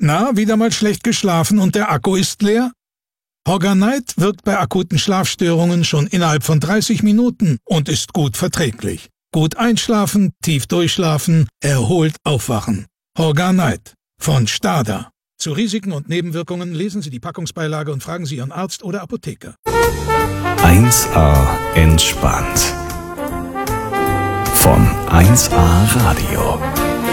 Na, wieder mal schlecht geschlafen und der Akku ist leer? Horganite wirkt bei akuten Schlafstörungen schon innerhalb von 30 Minuten und ist gut verträglich. Gut einschlafen, tief durchschlafen, erholt aufwachen. Horganite von Stada. Zu Risiken und Nebenwirkungen lesen Sie die Packungsbeilage und fragen Sie Ihren Arzt oder Apotheker. 1A entspannt. Von 1A Radio.